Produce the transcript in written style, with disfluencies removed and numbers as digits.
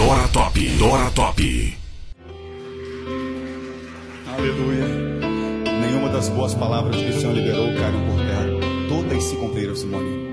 Dora Top. Dora Top. Aleluia. Nenhuma das boas palavras que o Senhor liberou caíram por terra. Todas se cumpriram, Simone.